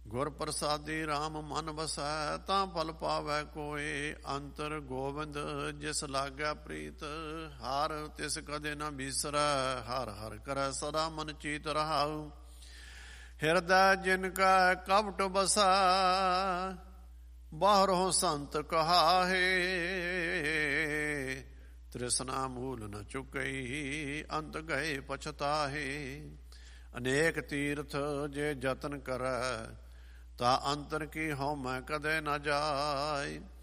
ਗੁਰ ਪ੍ਰਸਾਦੀ RAM ਮਨ ਵਸੈ, ਤਾਂ ਫਲ ਪਾਵੈ ਕੋਏ। ਅੰਤਰ ਗੋਬਿੰਦ ਜਿਸ ਲਾਗੈ ਪ੍ਰੀਤ, ਹਰ ਤਿਸ ਕਦੇ ਨ ਬੀਸਰੈ। ਹਰ ਹਰ ਕਰੈ ਸਦਾ ਮਨ ਚੀਤ ਰਹਾਉ, ਹਿਰਦੈ ਜਿਨ ਕੈ ਕਪਟ ਬਸੈ। ਬਾਹਰੋਂ ਸੰਤ ਕਹਾਹੇ, ਤ੍ਰਿਸ਼ਨਾ ਮੂਲ ਨ ਚੁਕਈ। ਅੰਤ ਗਏ ਪਛਤਾਹੇ, ਅਨੇਕ ਤੀਰਥ ਜੇ ਜਤਨ ਕਰੈ। ਤਾ ਅੰਤਰ ਕੀ ਹਉਮੈ ਕਦੇ ਨ ਜਾਇ।